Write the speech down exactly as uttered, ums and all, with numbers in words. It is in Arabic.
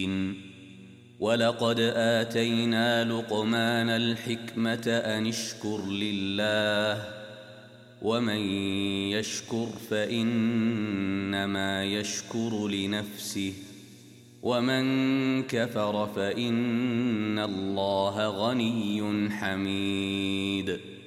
ولقد آتينا لقمان الحكمة أن اشكر لله ومن يشكر فإنما يشكر لنفسه ومن كفر فإن الله غني حميد